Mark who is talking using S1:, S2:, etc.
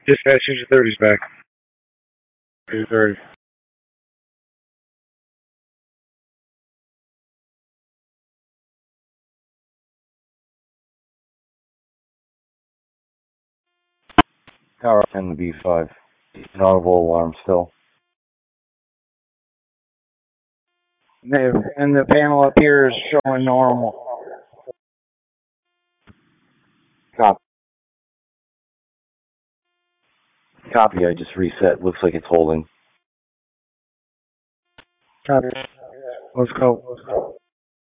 S1: Dispatch 230's back. 230.
S2: Tower 10 to B5. Inaudible alarm still.
S3: Negative. And the panel up here is showing normal.
S2: Copy. Copy, I just reset. Looks like it's holding.
S3: Copy. Let's go.